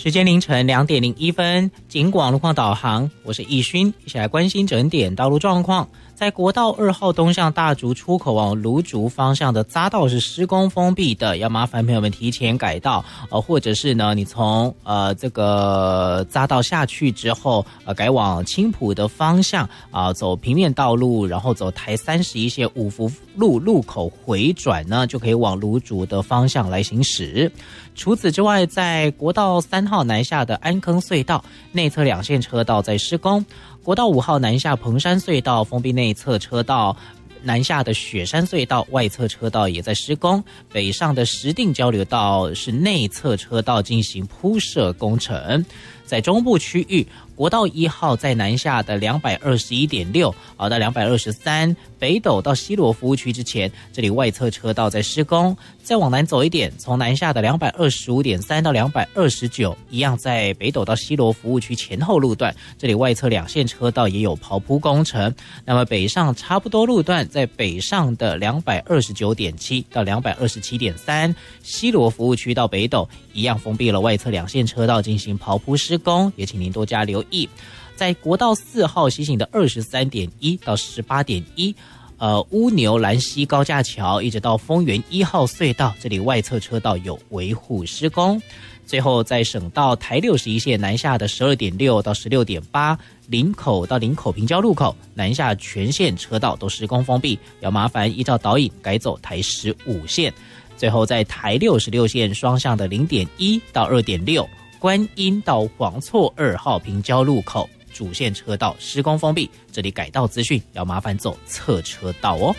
时间凌晨2点01分，警广路况导航，我是易勋，一起来关心整点道路状况。在国道2号东向大竹出口往芦竹方向的匝道是施工封闭的，要麻烦朋友们提前改道，或者是呢，你从这个匝道下去之后，改往青埔的方向走平面道路，然后走台31线五福路路口回转呢，就可以往芦竹的方向来行驶。除此之外，在国道3号南下的安坑隧道内侧2线车道在施工，国道5号南下蓬山隧道封闭内侧车道，南下的雪山隧道外侧车道也在施工，北上的石碇交流道是内侧车道进行铺设工程。在中部区域，国道1号在南下的 221.6 到223北斗到西螺服务区之前，这里外侧车道在施工。再往南走一点，从南下的 225.3 到229一样在北斗到西螺服务区前后路段，这里外侧2线车道也有刨铺工程。那么北上差不多路段，在北上的 229.7 到227.3西螺服务区到北斗一样封闭了外侧2线车道进行刨铺施工，也请您多加留意。在国道4号西行的 23.1 到 18.1乌牛兰溪高架桥一直到丰原1号隧道，这里外侧车道有维护施工。最后在省道台61线南下的 12.6 到 16.8林口到林口平交路口南下全线车道都施工封闭，要麻烦依照导引改走台15线。最后在台66线双向的 0.1 到 2.6观音到黄厝2号平交路口主线车道施工封闭，这里改道资讯要麻烦走侧车道哦。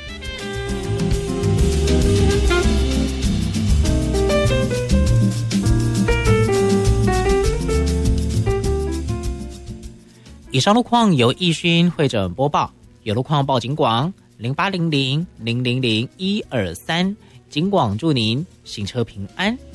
以上路况由易勋会诊播报，有路况报警广0800 000 123，警广祝您行车平安。